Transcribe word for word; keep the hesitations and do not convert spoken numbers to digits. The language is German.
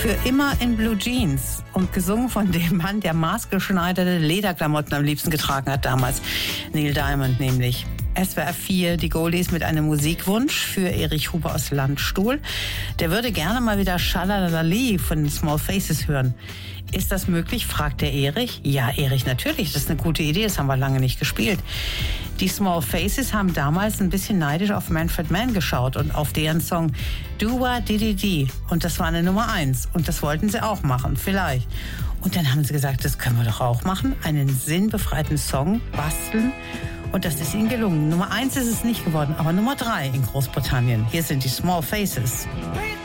Für immer in Blue Jeans und gesungen von dem Mann, der maßgeschneiderte Lederklamotten am liebsten getragen hat damals, Neil Diamond nämlich. S W R vier, die Goldies mit einem Musikwunsch für Erich Huber aus Landstuhl. Der würde gerne mal wieder Schalalali von den Small Faces hören. Ist das möglich, fragt der Erich. Ja, Erich, natürlich, das ist eine gute Idee, das haben wir lange nicht gespielt. Die Small Faces haben damals ein bisschen neidisch auf Manfred Mann geschaut und auf deren Song Dua Di Di. Und das war eine Nummer eins. Und das wollten sie auch machen, vielleicht. Und dann haben sie gesagt, das können wir doch auch machen. Einen sinnbefreiten Song basteln. Und das ist ihnen gelungen. Nummer eins ist es nicht geworden, aber Nummer drei in Großbritannien. Hier sind die Small Faces.